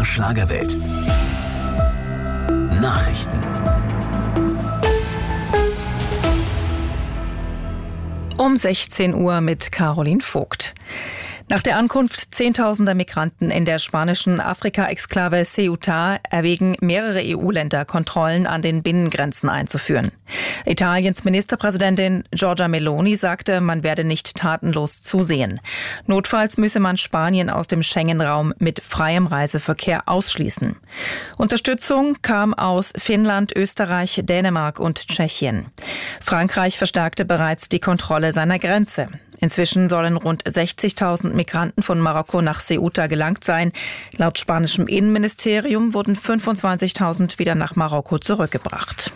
Schlagerwelt. Nachrichten. Um 16 Uhr mit Caroline Vogt. Nach der Ankunft zehntausender Migranten in der spanischen Afrika-Exklave Ceuta erwägen mehrere EU-Länder, Kontrollen an den Binnengrenzen einzuführen. Italiens Ministerpräsidentin Giorgia Meloni sagte, man werde nicht tatenlos zusehen. Notfalls müsse man Spanien aus dem Schengen-Raum mit freiem Reiseverkehr ausschließen. Unterstützung kam aus Finnland, Österreich, Dänemark und Tschechien. Frankreich verstärkte bereits die Kontrolle seiner Grenze. Inzwischen sollen rund 60.000 Migranten von Marokko nach Ceuta gelangt sein. Laut spanischem Innenministerium wurden 25.000 wieder nach Marokko zurückgebracht.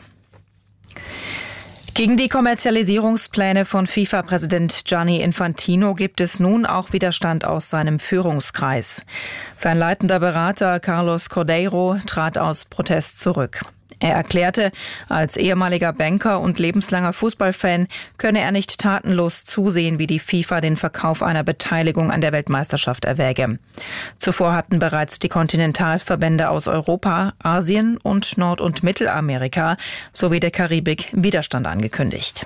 Gegen die Kommerzialisierungspläne von FIFA-Präsident Gianni Infantino gibt es nun auch Widerstand aus seinem Führungskreis. Sein leitender Berater Carlos Cordeiro trat aus Protest zurück. Er erklärte, als ehemaliger Banker und lebenslanger Fußballfan könne er nicht tatenlos zusehen, wie die FIFA den Verkauf einer Beteiligung an der Weltmeisterschaft erwäge. Zuvor hatten bereits die Kontinentalverbände aus Europa, Asien und Nord- und Mittelamerika sowie der Karibik Widerstand angekündigt.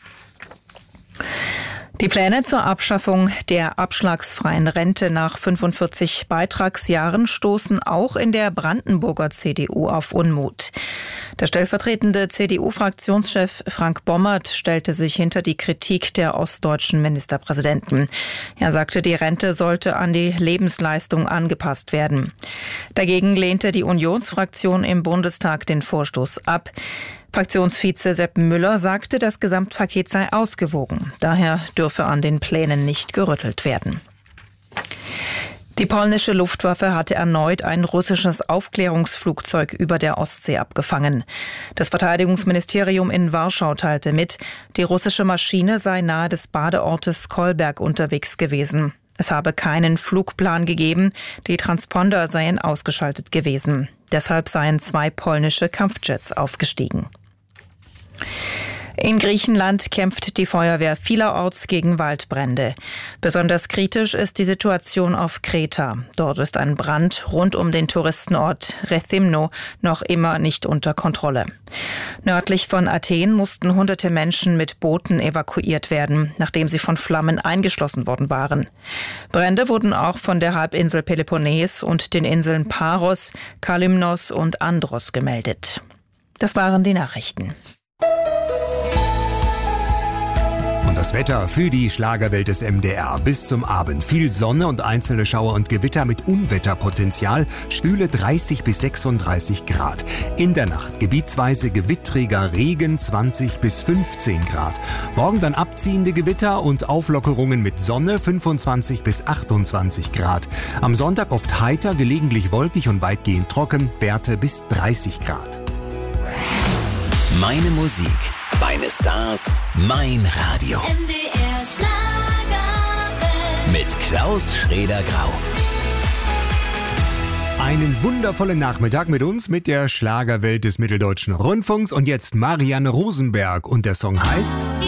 Die Pläne zur Abschaffung der abschlagsfreien Rente nach 45 Beitragsjahren stoßen auch in der Brandenburger CDU auf Unmut. Der stellvertretende CDU-Fraktionschef Frank Bommert stellte sich hinter die Kritik der ostdeutschen Ministerpräsidenten. Er sagte, die Rente sollte an die Lebensleistung angepasst werden. Dagegen lehnte die Unionsfraktion im Bundestag den Vorstoß ab. Fraktionsvize Sepp Müller sagte, das Gesamtpaket sei ausgewogen. Daher dürfe an den Plänen nicht gerüttelt werden. Die polnische Luftwaffe hatte erneut ein russisches Aufklärungsflugzeug über der Ostsee abgefangen. Das Verteidigungsministerium in Warschau teilte mit, die russische Maschine sei nahe des Badeortes Kolberg unterwegs gewesen. Es habe keinen Flugplan gegeben, die Transponder seien ausgeschaltet gewesen. Deshalb seien 2 polnische Kampfjets aufgestiegen. In Griechenland kämpft die Feuerwehr vielerorts gegen Waldbrände. Besonders kritisch ist die Situation auf Kreta. Dort ist ein Brand rund um den Touristenort Rethymno noch immer nicht unter Kontrolle. Nördlich von Athen mussten hunderte Menschen mit Booten evakuiert werden, nachdem sie von Flammen eingeschlossen worden waren. Brände wurden auch von der Halbinsel Peloponnes und den Inseln Paros, Kalymnos und Andros gemeldet. Das waren die Nachrichten. Das Wetter für die Schlagerwelt des MDR. Bis zum Abend viel Sonne und einzelne Schauer und Gewitter mit Unwetterpotenzial. Schwüle 30 bis 36 Grad. In der Nacht gebietsweise gewittriger Regen 20 bis 15 Grad. Morgen dann abziehende Gewitter und Auflockerungen mit Sonne 25 bis 28 Grad. Am Sonntag oft heiter, gelegentlich wolkig und weitgehend trocken. Werte bis 30 Grad. Meine Musik, meine Stars, mein Radio. MDR Schlagerwelt. Mit Klaus Schrader-Grau. Einen wundervollen Nachmittag mit uns, mit der Schlagerwelt des Mitteldeutschen Rundfunks. Und jetzt Marianne Rosenberg. Und der Song heißt...